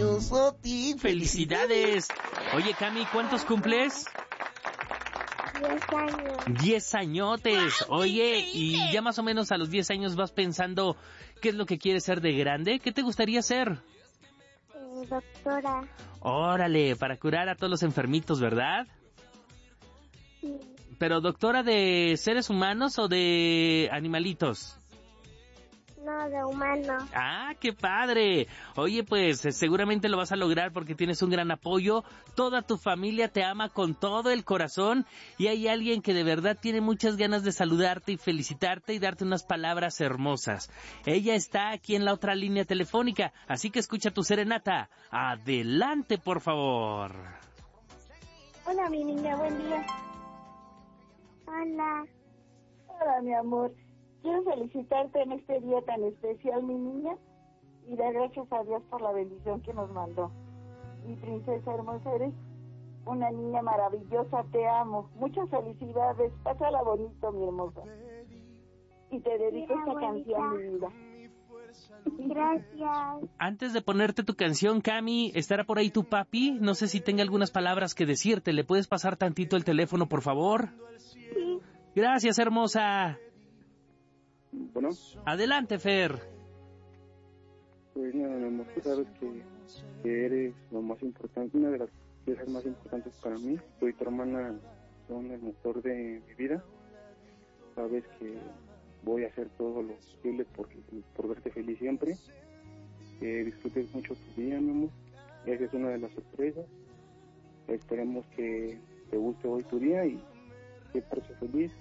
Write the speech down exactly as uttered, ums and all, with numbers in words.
cumpleaños a ti. ¡Felicidades! Oye, Cami, ¿cuántos cumples? Diez años. Diez añotes. ¡Wow, Oye, increíble! y ya más o menos a los diez años vas pensando qué es lo que quieres ser de grande. ¿Qué te gustaría ser? Eh, doctora. Órale, para curar a todos los enfermitos, ¿verdad? Sí. ¿Pero doctora de seres humanos o de animalitos? No, de humano. ¡Ah, qué padre! Oye, pues eh, seguramente lo vas a lograr porque tienes un gran apoyo. Toda tu familia te ama con todo el corazón y hay alguien que de verdad tiene muchas ganas de saludarte y felicitarte y darte unas palabras hermosas. Ella está aquí en la otra línea telefónica, así que escucha tu serenata. Adelante, por favor. Hola, mi niña, buen día. Hola. Hola, mi amor. Quiero felicitarte en este día tan especial, mi niña, y dar gracias a Dios por la bendición que nos mandó. Mi princesa hermosa, eres una niña maravillosa, te amo. Muchas felicidades, pásala bonito, mi hermosa. Y te dedico Mira, esta abuelita. canción, mi vida. Gracias. Antes de ponerte tu canción, Cami, ¿estará por ahí tu papi? No sé si tenga algunas palabras que decirte. ¿Le puedes pasar tantito el teléfono, por favor? Sí. Gracias, hermosa. Bueno, Adelante, Fer. pues nada, mi amor, tú sabes que, que eres lo más importante, una de las piezas más importantes para mí. Tú y tu hermana son el motor de mi vida. Sabes que voy a hacer todo lo posible por, por verte feliz siempre. Que disfrutes mucho tu día, mi amor. Esa es una de las sorpresas. Esperemos que te guste hoy tu día y que pases feliz.